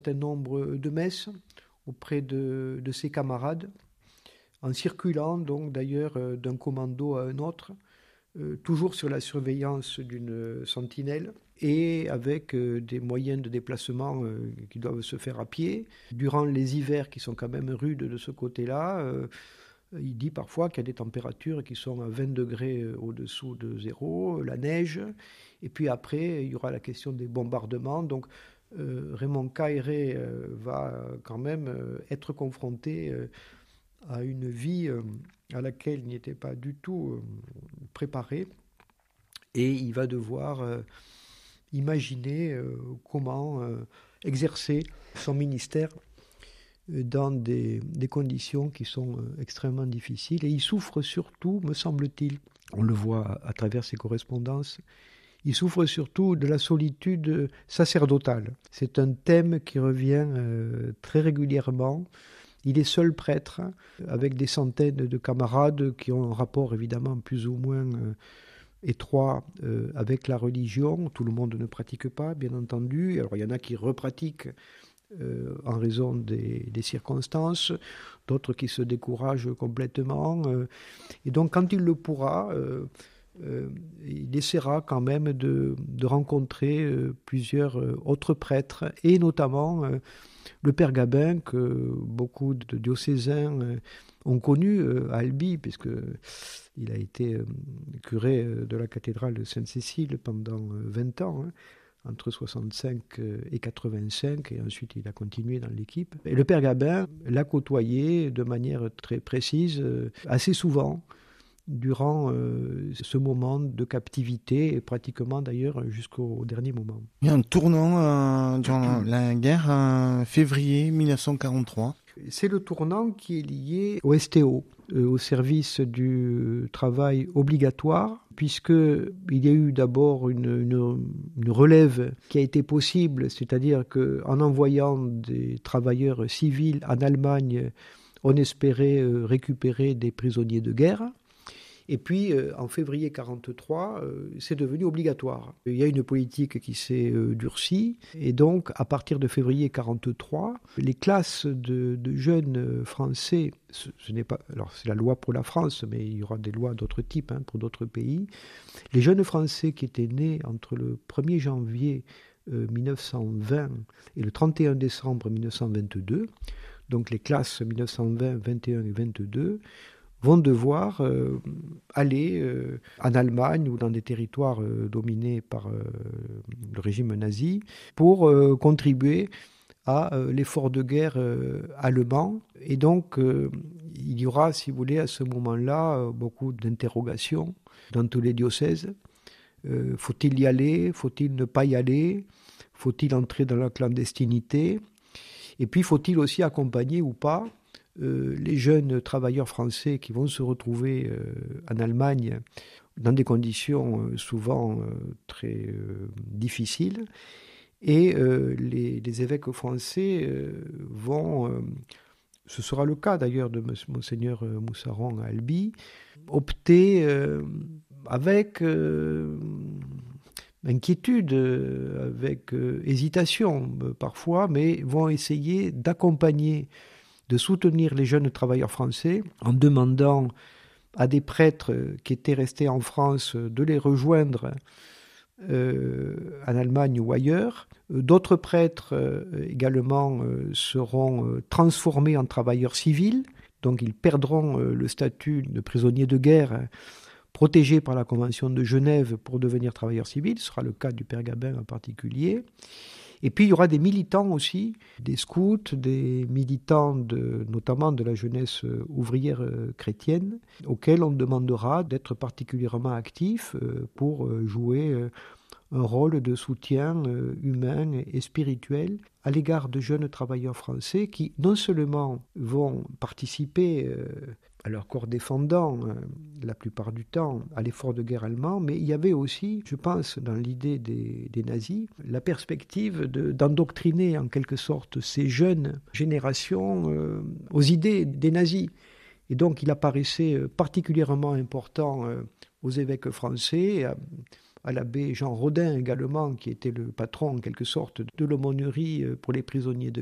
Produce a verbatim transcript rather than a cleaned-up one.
un nombre de messes auprès de, de ses camarades, en circulant donc d'ailleurs euh, d'un commando à un autre, euh, toujours sur la surveillance d'une sentinelle et avec euh, des moyens de déplacement euh, qui doivent se faire à pied. Durant les hivers qui sont quand même rudes de ce côté-là, euh, il dit parfois qu'il y a des températures qui sont à vingt degrés au-dessous de zéro, la neige, et puis après, il y aura la question des bombardements. Donc, euh, Raymond Cailleret euh, va quand même euh, être confronté euh, à une vie euh, à laquelle il n'était pas du tout euh, préparé, et il va devoir euh, imaginer euh, comment euh, exercer son ministère dans des, des conditions qui sont extrêmement difficiles. Et il souffre surtout, me semble-t-il, on le voit à travers ses correspondances, il souffre surtout de la solitude sacerdotale. C'est un thème qui revient euh, très régulièrement. Il est seul prêtre, avec des centaines de camarades qui ont un rapport évidemment plus ou moins euh, étroit euh, avec la religion. Tout le monde ne pratique pas, bien entendu. Alors il y en a qui repratiquent Euh, en raison des, des circonstances, d'autres qui se découragent complètement. Euh, et donc, quand il le pourra, euh, euh, il essaiera quand même de, de rencontrer euh, plusieurs euh, autres prêtres, et notamment euh, le père Gabin, que beaucoup de diocésains euh, ont connu euh, à Albi, puisqu'il a été euh, curé de la cathédrale de Sainte-Cécile pendant euh, vingt ans, hein, entre soixante-cinq et quatre-vingt-cinq, et ensuite il a continué dans l'équipe. Et le père Gabin l'a côtoyé de manière très précise, euh, assez souvent, durant euh, ce moment de captivité, et pratiquement d'ailleurs jusqu'au dernier moment. Il y a un tournant euh, durant la guerre, en février dix-neuf cent quarante-trois. C'est le tournant qui est lié au S T O, euh, au service du travail obligatoire, puisqu'il y a eu d'abord une, une, une relève qui a été possible, c'est-à-dire qu'en envoyant des travailleurs civils en Allemagne, on espérait euh, récupérer des prisonniers de guerre. Et puis, euh, en février mille neuf cent quarante-trois, euh, c'est devenu obligatoire. Il y a une politique qui s'est euh, durcie. Et donc, à partir de février mille neuf cent quarante-trois, les classes de, de jeunes Français, ce, ce n'est pas, alors c'est la loi pour la France, mais il y aura des lois d'autres types hein, pour d'autres pays. Les jeunes Français qui étaient nés entre le premier janvier euh, mille neuf cent vingt et le trente et un décembre mille neuf cent vingt-deux, donc les classes mille neuf cent vingt, vingt et un et vingt-deux, vont devoir euh, aller euh, en Allemagne ou dans des territoires euh, dominés par euh, le régime nazi pour euh, contribuer à euh, l'effort de guerre euh, allemand. Et donc, euh, il y aura, si vous voulez, à ce moment-là, euh, beaucoup d'interrogations dans tous les diocèses. Euh, faut-il y aller? Faut-il ne pas y aller? Faut-il entrer dans la clandestinité? Et puis, faut-il aussi accompagner ou pas Euh, les jeunes travailleurs français qui vont se retrouver euh, en Allemagne dans des conditions euh, souvent euh, très euh, difficiles. Et euh, les, les évêques français euh, vont, euh, ce sera le cas d'ailleurs de Monseigneur Moussaron à Albi, opter euh, avec euh, inquiétude, avec euh, hésitation euh, parfois, mais vont essayer d'accompagner, de soutenir les jeunes travailleurs français en demandant à des prêtres qui étaient restés en France de les rejoindre euh, en Allemagne ou ailleurs. D'autres prêtres euh, également euh, seront euh, transformés en travailleurs civils, donc ils perdront euh, le statut de prisonniers de guerre euh, protégés par la Convention de Genève pour devenir travailleurs civils. Ce sera le cas du père Gabin en particulier. Et puis, il y aura des militants aussi, des scouts, des militants de, notamment de la jeunesse ouvrière chrétienne, auxquels on demandera d'être particulièrement actifs pour jouer un rôle de soutien humain et spirituel à l'égard de jeunes travailleurs français qui, non seulement vont participer à leur corps défendant, la plupart du temps, à l'effort de guerre allemand, mais il y avait aussi, je pense, dans l'idée des, des nazis, la perspective de, d'endoctriner en quelque sorte ces jeunes générations euh, aux idées des nazis. Et donc il apparaissait particulièrement important euh, aux évêques français, à, à l'abbé Jean Rodin également, qui était le patron en quelque sorte de l'aumônerie pour les prisonniers de